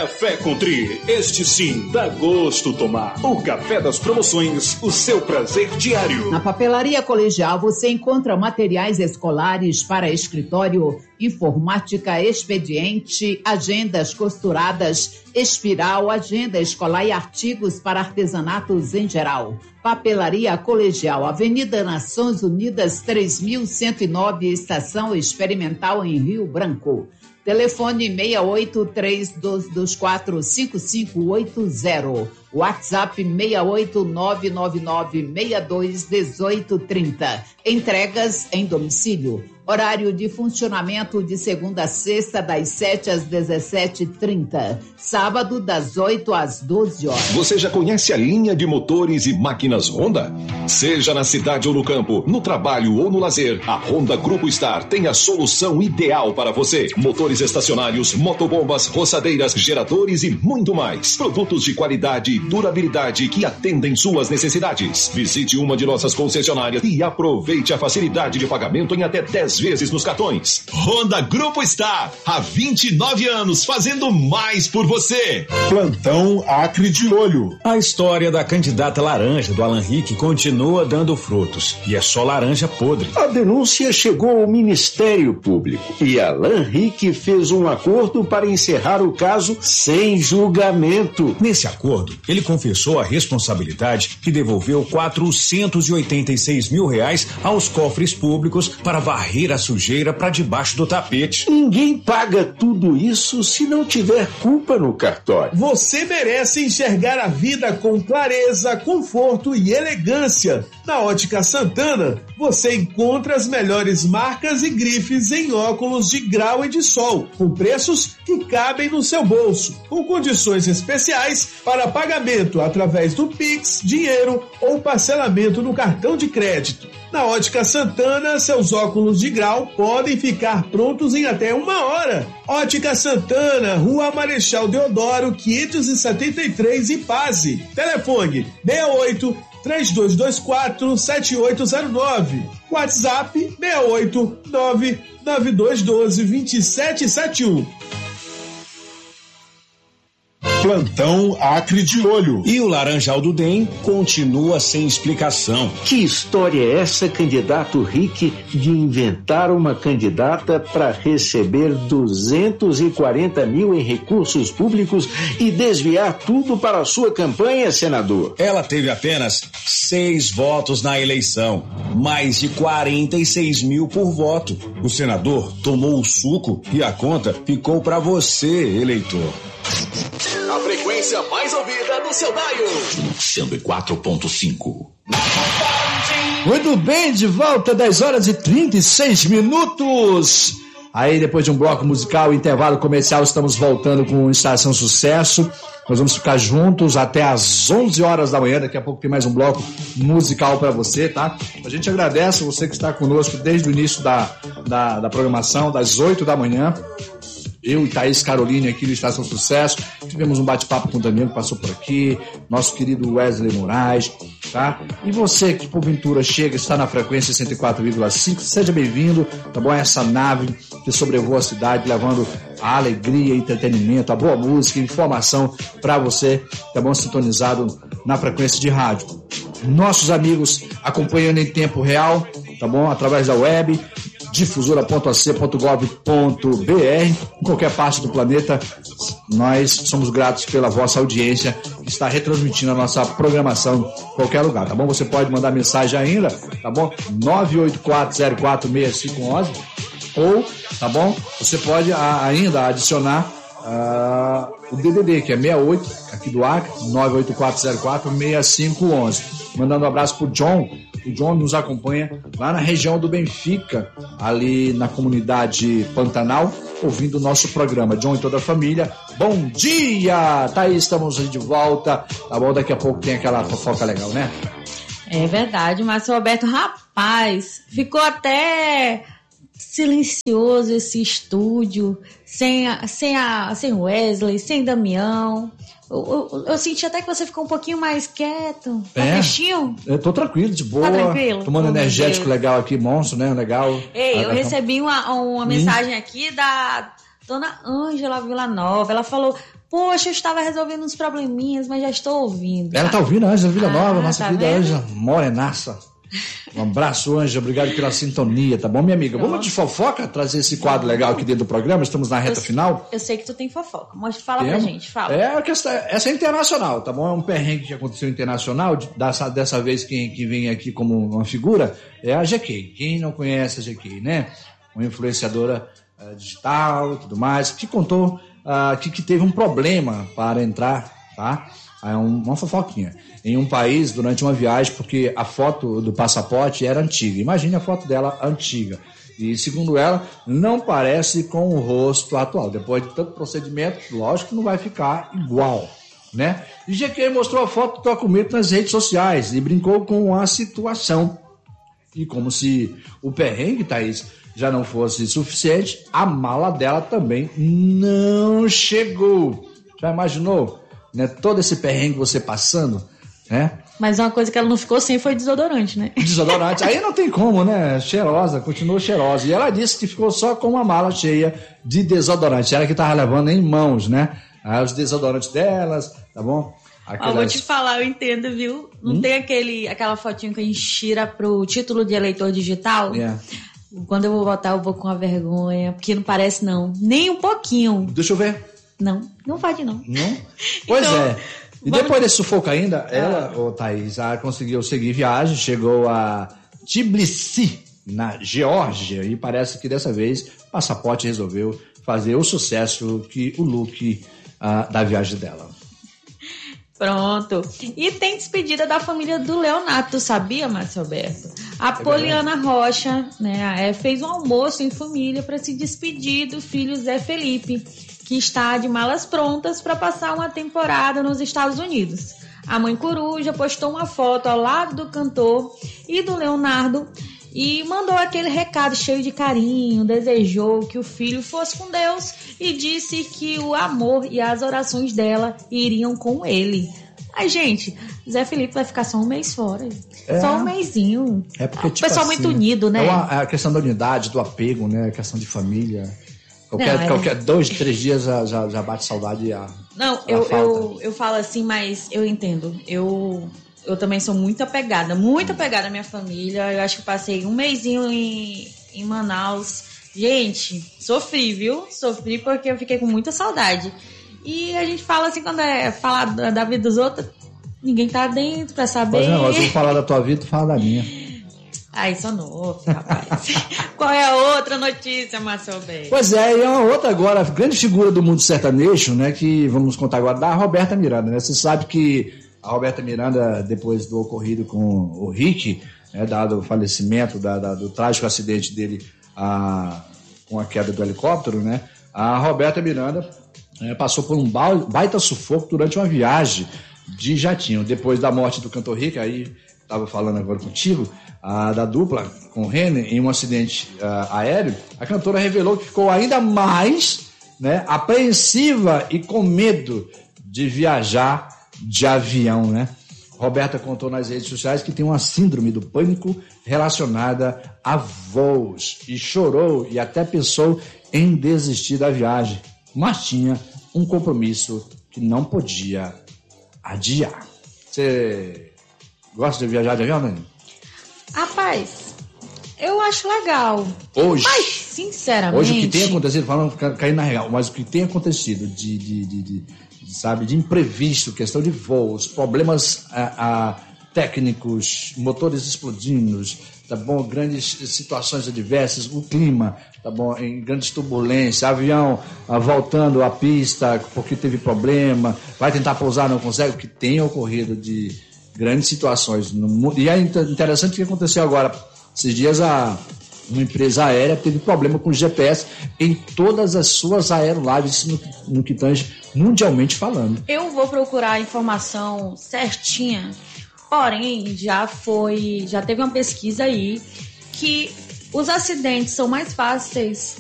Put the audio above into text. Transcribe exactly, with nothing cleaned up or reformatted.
Café Country, este sim dá gosto tomar. O café das promoções, o seu prazer diário. Na Papelaria Colegial você encontra materiais escolares para escritório, informática, expediente, agendas costuradas, espiral, agenda escolar e artigos para artesanatos em geral. Papelaria Colegial, Avenida Nações Unidas três mil cento e nove, Estação Experimental em Rio Branco. Telefone seis oito três dois dois quatro cinco cinco oito zero. WhatsApp seis oito nove nove nove seis dois um oito três zero. Entregas em domicílio. Horário de funcionamento de segunda a sexta, das sete às dezessete e trinta. Sábado, das oito às doze horas. Você já conhece a linha de motores e máquinas Honda? Seja na cidade ou no campo, no trabalho ou no lazer, a Honda Grupo Star tem a solução ideal para você. Motores estacionários, motobombas, roçadeiras, geradores e muito mais. Produtos de qualidade e durabilidade que atendem suas necessidades. Visite uma de nossas concessionárias e aproveite a facilidade de pagamento em até dez vezes nos cartões. Honda Grupo Star, há vinte e nove anos fazendo mais por você. Plantão Acre de Olho. A história da candidata laranja do Alan Rick continua dando frutos e é só laranja podre. A denúncia chegou ao Ministério Público e Alan Rick fez um acordo para encerrar o caso sem julgamento. Nesse acordo, ele confessou a responsabilidade e devolveu quatrocentos e oitenta e seis mil reais aos cofres públicos para varrer a sujeira para debaixo do tapete. Ninguém paga tudo isso se não tiver culpa no cartório. Você merece enxergar a vida com clareza, conforto e elegância. Na Ótica Santana, você encontra as melhores marcas e grifes em óculos de grau e de sol, com preços que cabem no seu bolso, com condições especiais para pagamento através do Pix, dinheiro ou parcelamento no cartão de crédito. Na Ótica Santana, seus óculos de grau podem ficar prontos em até uma hora. Ótica Santana, Rua Marechal Deodoro, quinhentos e setenta e três, Ipase. Telefone seis oito três dois dois quatro sete oito zero nove. WhatsApp seis oito nove nove dois um dois dois sete sete um. Plantão Acre de Olho. E o Laranjal do D E M continua sem explicação. Que história é essa, candidato Rick, de inventar uma candidata para receber duzentos e quarenta mil em recursos públicos e desviar tudo para a sua campanha, senador? Ela teve apenas seis votos na eleição, mais de quarenta e seis mil por voto. O senador tomou o suco e a conta ficou para você, eleitor. A frequência mais ouvida do seu dial. cento e quatro ponto cinco. Muito bem, de volta, dez horas e trinta e seis minutos. Aí, depois de um bloco musical, intervalo comercial, estamos voltando com Estação Sucesso. Nós vamos ficar juntos até às onze horas da manhã. Daqui a pouco tem mais um bloco musical para você, tá? A gente agradece você que está conosco desde o início da, da, da programação, das oito da manhã. Eu e Thaís Caroline aqui do Estação Sucesso, tivemos um bate-papo com o Daniel que passou por aqui, nosso querido Wesley Moraes, tá? E você que porventura chega, está na frequência cento e quatro vírgula cinco, seja bem-vindo, tá bom? Essa nave que sobrevoa a cidade, levando a alegria, entretenimento, a boa música, informação para você, tá bom? Sintonizado na frequência de rádio. Nossos amigos acompanhando em tempo real, tá bom? Através da web, difusora ponto a c ponto gov ponto b r, em qualquer parte do planeta. Nós somos gratos pela vossa audiência que está retransmitindo a nossa programação em qualquer lugar, tá bom? Você pode mandar mensagem ainda, tá bom? nove oito quatro zero quatro seis cinco um um ou, tá bom? Você pode a, ainda adicionar uh, o D D D, que é seis oito, aqui do Acre, nove oito quatro zero quatro seis cinco um um. Mandando um abraço pro John. O John nos acompanha lá na região do Benfica, ali na comunidade Pantanal, ouvindo o nosso programa. John e toda a família, bom dia! Tá aí, estamos de volta, tá bom? Daqui a pouco tem aquela fofoca legal, né? É verdade, Márcio Roberto, rapaz, ficou até silencioso esse estúdio, sem, a, sem, a, sem Wesley, sem Damião. Eu, eu, eu senti até que você ficou um pouquinho mais quieto. Tá é, fresquinho? Eu tô tranquilo, de boa. Tá tranquilo? Tomando oh, energético legal aqui, monstro, né? Legal. Ei, ah, eu tá, recebi uma, uma mensagem aqui da Dona Ângela Villanova. Ela falou, poxa, eu estava resolvendo uns probleminhas, mas já estou ouvindo. Ela tá ouvindo, a Ângela Villanova, ah, nossa tá querida vendo? Ângela Morenaça. Um abraço, Ângela, obrigado pela sintonia, tá bom, minha amiga? Nossa. Vamos de fofoca, trazer esse quadro legal aqui dentro do programa, estamos na reta eu, final. Eu sei que tu tem fofoca, mas fala Temos. pra gente, fala. É, questão, essa é internacional, tá bom? É um perrengue que aconteceu internacional, dessa, dessa vez quem, quem vem aqui como uma figura é a G K. Quem não conhece a G K, né? Uma influenciadora uh, digital e tudo mais, que contou uh, que, que teve um problema para entrar, tá? É uma fofoquinha. Em um país, durante uma viagem, porque a foto do passaporte era antiga. Imagine a foto dela antiga. E, segundo ela, não parece com o rosto atual. Depois de tanto procedimento, lógico que não vai ficar igual, né? E G K mostrou a foto do documento nas redes sociais e brincou com a situação. E como se o perrengue, Thaís, já não fosse suficiente, a mala dela também não chegou. Já imaginou? Né, todo esse perrengue você passando, né? Mas uma coisa que ela não ficou sem foi desodorante, né? Desodorante, aí não tem como, né? Cheirosa, continuou cheirosa. E ela disse que ficou só com uma mala cheia de desodorante. Ela que tava levando em mãos, né? Aí os desodorantes delas, tá bom? Aquelas... Ó, vou te falar, eu entendo, viu? Não hum? tem aquele, aquela fotinho que a gente tira pro título de eleitor digital? Yeah. Quando eu vou votar, eu vou com a vergonha, porque não parece não. Nem um pouquinho. Deixa eu ver. Não, não pode não. Não? Pois então, é. E vamos... depois desse sufoco ainda, ah. ela, ô Thaís, ela conseguiu seguir viagem, chegou a Tbilisi, na Geórgia, e parece que dessa vez o passaporte resolveu fazer o sucesso que o look uh, da viagem dela. Pronto. E tem despedida da família do Leonardo, sabia, Márcio Alberto? A é Poliana verdade. Rocha, né, fez um almoço em família para se despedir do filho Zé Felipe, que está de malas prontas para passar uma temporada nos Estados Unidos. A mãe coruja postou uma foto ao lado do cantor e do Leonardo e mandou aquele recado cheio de carinho, desejou que o filho fosse com Deus e disse que o amor e as orações dela iriam com ele. Ai, gente, Zé Felipe vai ficar só um mês fora. É, só um mêsinho. É porque, tipo, o pessoal assim, muito unido, né? É, uma, é a questão da unidade, do apego, né? A questão de família. Qualquer, não, é... qualquer dois, três dias já, já, já bate saudade e a Não, a eu, eu, eu falo assim, mas eu entendo. Eu, eu também sou muito apegada, muito apegada à minha família. Eu acho que passei um mêsinho em, em Manaus. Gente, sofri, viu? Sofri porque eu fiquei com muita saudade. E a gente fala assim, quando é falar da, da vida dos outros, ninguém tá dentro pra saber. Pois é, eu vou falar da tua vida, tu fala da minha. Ai, só novo, rapaz. Qual é a outra notícia, Márcio Alberto? Pois é, e é uma outra agora, grande figura do mundo sertanejo, né, que vamos contar agora, da Roberta Miranda, né? Você sabe que a Roberta Miranda, depois do ocorrido com o Rick, né, dado o falecimento, da, da, do trágico acidente dele a, com a queda do helicóptero, né, a Roberta Miranda é, passou por um baita sufoco durante uma viagem de jatinho. Depois da morte do cantor Rick, aí estava falando agora contigo, a, da dupla com o René, em um acidente uh, aéreo, a cantora revelou que ficou ainda mais, né, apreensiva e com medo de viajar de avião, né? Roberta contou nas redes sociais que tem uma síndrome do pânico relacionada a voos e chorou e até pensou em desistir da viagem, mas tinha um compromisso que não podia adiar. Você gosta de viajar de avião, Dani? Rapaz, eu acho legal. Hoje. Mas, sinceramente... Hoje o que tem acontecido, falando, caindo na real, mas o que tem acontecido de, de, de, de, de sabe, de imprevisto, questão de voos, problemas a, a, técnicos, motores explodindo, tá bom? Grandes situações adversas, o clima, tá bom? Em grandes turbulências, avião a, voltando à pista porque teve problema, vai tentar pousar, não consegue, o que tem ocorrido de grandes situações no mundo. E é interessante o que aconteceu agora. Esses dias a, uma empresa aérea teve problema com o G P S em todas as suas aerolaves, no, no que tange mundialmente falando. Eu vou procurar a informação certinha, porém já foi, já teve uma pesquisa aí que os acidentes são mais fáceis